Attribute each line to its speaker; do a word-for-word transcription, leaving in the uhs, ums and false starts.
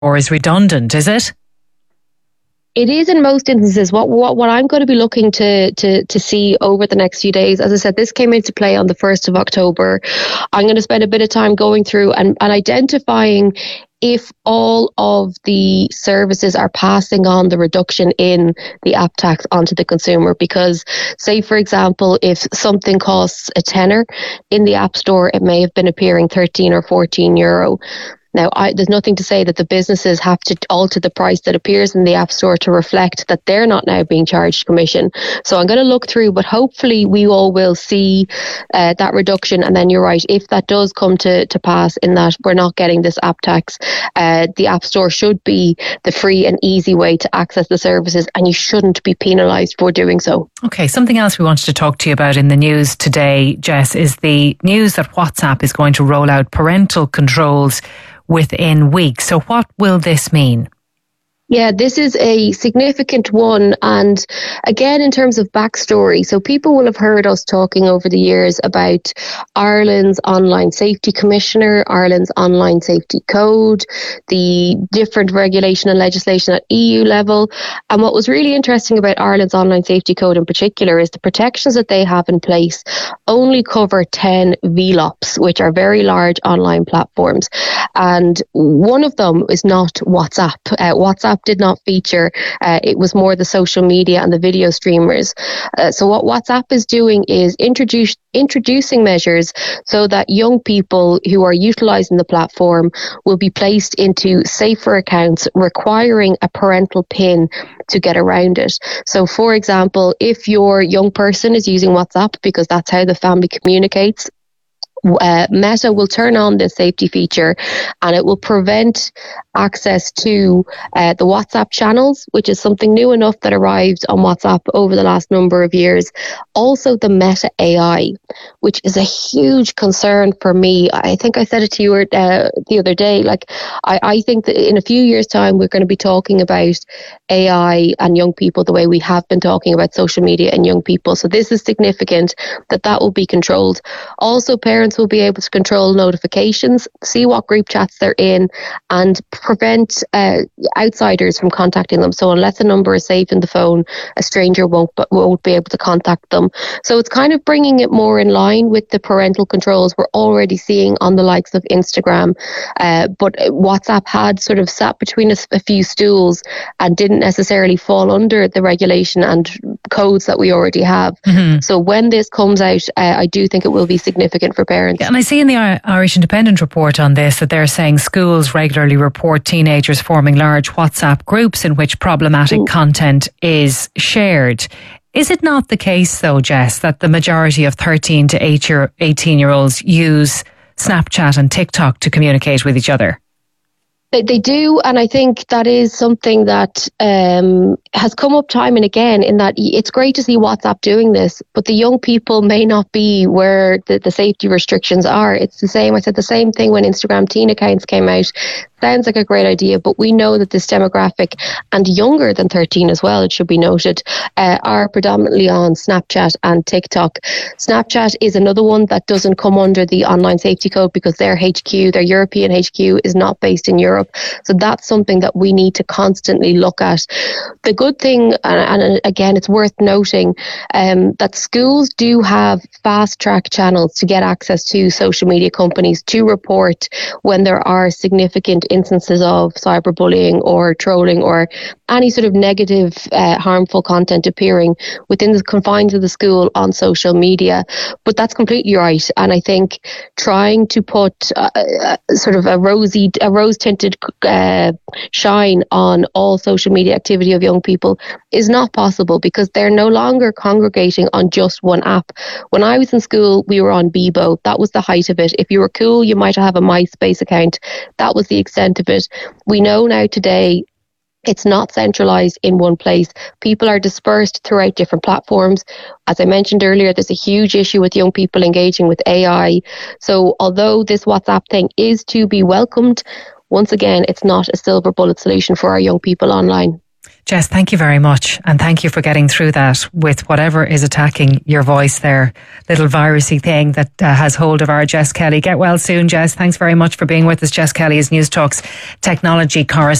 Speaker 1: or is redundant, is it?
Speaker 2: It is in most instances. What, what what I'm going to be looking to, to to see over the next few days, as I said, this came into play on the first of October. I'm going to spend a bit of time going through and, and identifying if all of the services are passing on the reduction in the app tax onto the consumer. Because, say, for example, if something costs a tenner in the App Store, it may have been appearing thirteen or fourteen euro. Now, I, there's nothing to say that the businesses have to alter the price that appears in the App Store to reflect that they're not now being charged commission. So I'm going to look through, but hopefully we all will see uh, that reduction. And then you're right, if that does come to, to pass in that we're not getting this app tax, uh, the App Store should be the free and easy way to access the services, and you shouldn't be penalised for doing so.
Speaker 1: Okay, something else we wanted to talk to you about in the news today, Jess, is the news that WhatsApp is going to roll out parental controls within weeks. So what will this mean?
Speaker 2: Yeah, this is a significant one. And again, in terms of backstory, so people will have heard us talking over the years about Ireland's Online Safety Commissioner, Ireland's Online Safety Code, the different regulation and legislation at E U level. And what was really interesting about Ireland's Online Safety Code in particular is the protections that they have in place only cover ten V LOPs, which are very large online platforms. And one of them is not WhatsApp. Uh, WhatsApp did not feature. Uh, it was more the social media and the video streamers. Uh, so what WhatsApp is doing is introduce, introducing measures so that young people who are utilising the platform will be placed into safer accounts requiring a parental PIN to get around it. So, for example, if your young person is using WhatsApp because that's how the family communicates, Uh, Meta will turn on this safety feature and it will prevent access to uh, the WhatsApp channels, which is something new enough that arrived on WhatsApp over the last number of years. Also the Meta A I, which is a huge concern for me. I think I said it to you uh, the other day. Like, I, I think that in a few years' time, we're going to be talking about A I and young people the way we have been talking about social media and young people. So this is significant that that will be controlled. Also, parents will be able to control notifications, see what group chats they're in, and prevent uh, outsiders from contacting them. So unless a number is saved in the phone, a stranger won't won't be able to contact them. So it's kind of bringing it more in line with the parental controls we're already seeing on the likes of Instagram. Uh, but WhatsApp had sort of sat between a, a few stools and didn't necessarily fall under the regulation and codes that we already have. Mm-hmm. So when this comes out, uh, I do think it will be significant for parents.
Speaker 1: Yeah, and I see in the Irish Independent report on this that they're saying schools regularly report teenagers forming large WhatsApp groups in which problematic Ooh. content is shared. Is it not the case, though, Jess, that the majority of thirteen to eighteen year olds use Snapchat and TikTok to communicate with each other?
Speaker 2: They, they do, and I think that is something that um, has come up time and again, in that it's great to see WhatsApp doing this, but the young people may not be where the, the safety restrictions are. It's the same. I said the same thing when Instagram teen accounts came out. Sounds like a great idea, but we know that this demographic, and younger than thirteen as well, it should be noted, uh, are predominantly on Snapchat and TikTok. Snapchat is another one that doesn't come under the online safety code because their H Q, their European H Q, is not based in Europe. So that's something that we need to constantly look at. The good thing, and, and again, it's worth noting, um, that schools do have fast track channels to get access to social media companies to report when there are significant instances of cyberbullying or trolling or any sort of negative, uh, harmful content appearing within the confines of the school on social media. But that's completely right. And I think trying to put uh, uh, sort of a rosy, a rose-tinted uh, shine on all social media activity of young people is not possible, because they're no longer congregating on just one app. When I was in school, we were on Bebo. That was the height of it. If you were cool, you might have a MySpace account. That was the extent of it. We know now today it's not centralised in one place. People are dispersed throughout different platforms. As I mentioned earlier, there's a huge issue with young people engaging with A I. So although this WhatsApp thing is to be welcomed, once again, it's not a silver bullet solution for our young people online.
Speaker 1: Jess, thank you very much. And thank you for getting through that with whatever is attacking your voice there. Little virusy thing that uh, has hold of our Jess Kelly. Get well soon, Jess. Thanks very much for being with us. Jess Kelly is News Talk's technology correspondent.